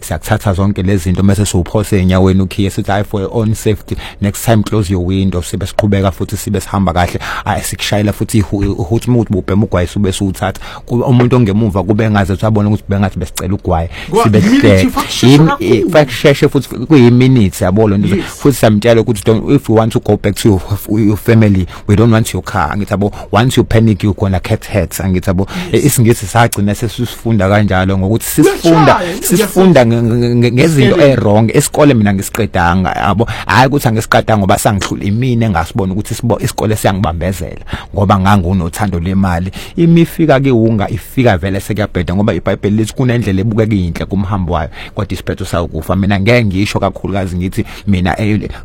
siyakuthatha zonke lezi zinto mase siwuphose enyaweni ukhiye sithi hayi for your own safety next time close your window sibe siqhubeka futhi sibe sihamba kahle sikushayela futhi uhuthi umuthi ubhema ugwayi sube siwuthatha umuntu ongemuva kube ngaze uyabona ukuthi bengathi besicela ugwayi sibe fakusheshe futhi kuyiminutes yabo lo nto futhi samtshela ukuthi if you want to go back to your family we don't want your car ngithi yabo once you panic you gonna get hurt ngithi yabo isingithi sagcina sesifunda kanjalo ngokuthi sifunda ngezinto wrong esikole mina ngisiqedanga yabo hayi ukuthi angisiqedanga ngoba sangihlula imini engasibona ukuthi isikole siyangibambezela ngoba ngangunothando lemali imifika ke unga ifika vele sekuyabheda ngoba iBhayibheli lithi kunendlela ebukeka inhle kumhambo wayo kodwa isiphetho sayo kufa mina ngeke ngisho kakhulukazi ngithi mina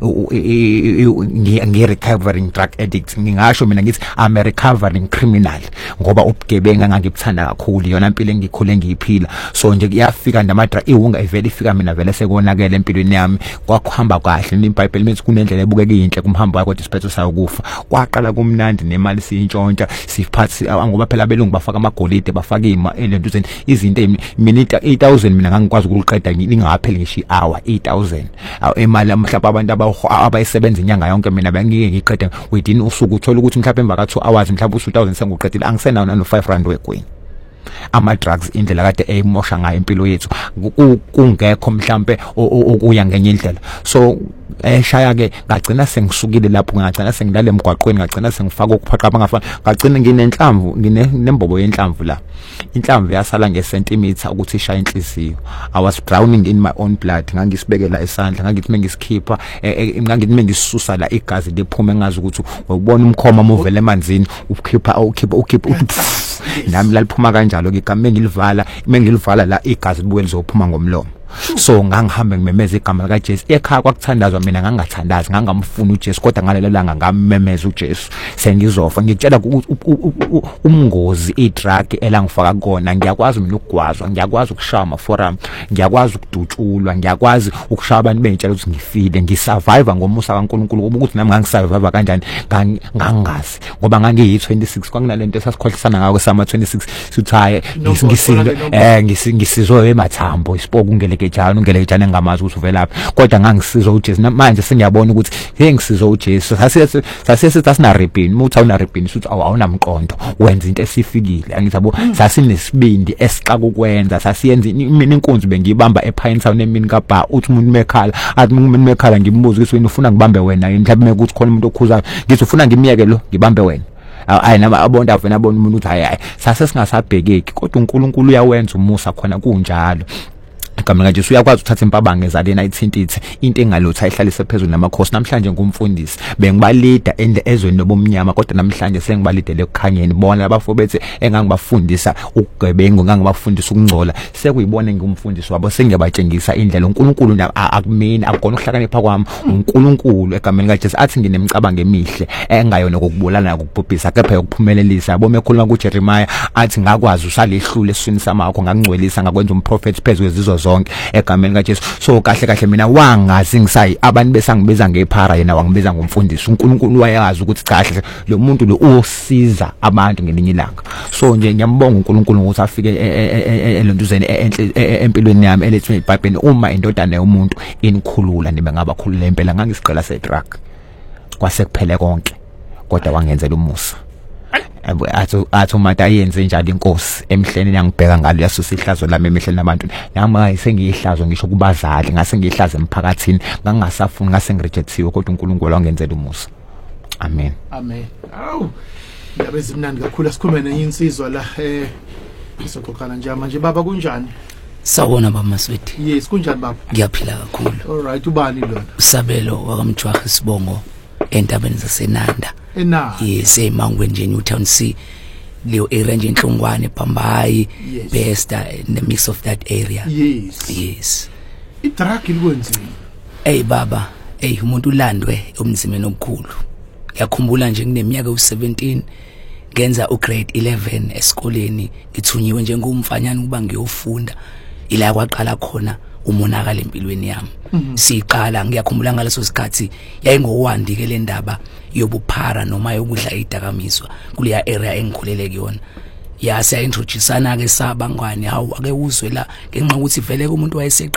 ngi-recovering drug addict ngingasho mina ngithi I'm a recovering criminal ngoba ubugebenga ngangibuthanda kakhulu yona impilo engikhule ngiyiphila so nje kuyafika namadra iwunga ivele ifika mina vele sekonakele empilweni yami kwakuhamba kahle iBhayibheli lithi kunendlela ebukeka inhle kumhambo wayo kodwa isiphetho sayo kufa kwaqala kumnandi nemali siyintshontsha siphathi ngoba phela abelungu bafaka amagolide bafaka lentuzeni izinto mina 8000 mina ngangikwazi ukuliqeda lingapheli ngisho hour 8000 imali mhlawumbe abantu abayisebenza inyanga yonke mina bengike ngiqede within usuku uthola ukuthi mhlawumbe emva ka 2 hours mhlawumbe u2000 sengiqedile angisenayo no5 rand wegwini ama drugs indlela kade eyimosha ngayo impilo yethu kungekho mhlawumbe ukuya ngenye indlela so eshaya ke ngagcina sengisukile lapho ngagcina sengilala emgwaqweni ngagcina sengifaka ukuphaqa abangafana ngagcina nginenhlamvu nginembobo yenhlamvu la inhlamvu yasala ngesentimeter ukuthi ishaya inhliziyo I was drowning in my own blood ngangisibekela esandla ngangithi mengisikhipha ngangithi mengisisusa la igazi liphuma engazi ukuthi ubona umkhoma movela emanzini ukhipha nami laliphuma kanjalo ke igama mengilivala la igazi libuye lizophuma ngomlomo so ngangihambe ngimemeza igama lika Jesu ekhaya kwakuthandazwa mina ngangathandazi ngangamfuna uJesu kodwa ngalelanga ngamemeza uJesu sengizofa ngitshela umngozi idrug elangifaka kona ngiyakwazi mina ukugwazwa ngiyakwazi ukushaya amaforum ngiyakwazi ukudutshulwa ngiyakwazi ukushaya abantu bengitshela ukuthi ngifile ngisurvive ngomusa kaNkulunkulu ukuthi nami ngangisurvive kanjani ngangazi ngoba ngangiyi26 kwakunalento esasikhohlisana ngayo sama 26 sithaye ngisizwe emathambo isipoku ungelekejana ngamazi ukuthi uvelaphi kodwa ngangisizwa uJesu manje sengiyabona ukuthi ngisizwa uJesu sasesithi asinaribhini muthi awunaribhini sithi awunamqondo wenza into esifikile angithabo sasinesibindi esixaka ukwenza sasiyenza mina inkunzi bengiyibamba ePine Town emini kaBha uthi umuntu mekhala athi umuntu mekhala ngimbuza ukuthi wena ufuna ngibambe wena mhlawumbe ukuthi khona umuntu okhuzayo ngithi ufuna ngimiyeke lo ngibambe wena hayi nama abonda avena abona umuntu uthi hayi sasesingasabhekeki kodwa uNkulunkulu uyawenza umusa khona kunjalo Kamanga nje uyakwazi ukuthatha impabanga ezalena ithintithi into engalotha ihlalise phezulu namakhosi namhlanje ngumfundisi bengibalida ezweni nobumnyama kodwa namhlanje sengibalidele ekukhanyeni bona abafo bethe engangibafundisa ukugebengu ngangibafundisa ukungcola sekuyibona ngumfundisi wabo sengiyabatshengisa indlela uNkulunkulu akumini akukona ukuhlakanipha kwami uNkulunkulu egameni kaJesu athi nginemicabango emihle engayona kokubulala ukubhubhisa kepha yokuphumelelisa yabo mekhuluma kuJeremiah athi ngakwazi usalehlule eswini samakho ngakungcwelisa ngakwenza umprofeti phezulu kwezizwe zonke egameni kaJesu so kahle mina wangazi ngisayi abantu besangibiza ngephara yena wangibiza ngomfundisi uNkulunkulu wayazi ukuthi kahle lo muntu lo usiza abantu ngelinye ilanga so nje ngiyambonga uNkulunkulu ukuthi afike elontuzeni empilweni yami elethi iBhayibheli uma indodana yomuntu inikhulula nibe ngabakhulula impela ngangisiqela sedrug kwasekuphele konke kodwa wangenzela umusa athi uMata ayenze njalo inkosi emhleni yangibheka ngalo yasusa ihlazo lami emihleni nabantu nami sengiyihlazo ngisho kubazali ngase ngiyihlaza emphakathini ngangasafuni ngase ngirejectiwe kodwa uNkulunkulu wangenzela umusa amen awu yabezi mnandi kakhulu asikhulume nenye insizwa la sizoxoxana nje manje baba kunjani sawona baba Maswidi yes kunjani baba ngiyaphila kakhulu all right ubani lona Usabelo wakamjwaha Sibongo entabeni zaseNanda yes eMangweni nje Newtown C leyo area nje enhlongwane Phambayi Besta in the mix of that area yes idrug likwenzini baba umuntu ulandwe umzimeni omkhulu ngiyakhumbula nje kuneminyaka u17 ngenza ugrade 11 esikoleni ngithunyiwe njengomfanyana ukuba ngiyofunda ila kwaqala khona umonakala empilweni yami siqala ngiyakhumbula ngaleso sikhathi yayingowandi ke le ndaba yobuphara noma yokudla idakamizwa kuleya area engikhulele kuyona yase introduceana ke sabangwane hawu ake uzwe la ngenxa ukuthi vele umuntu wayese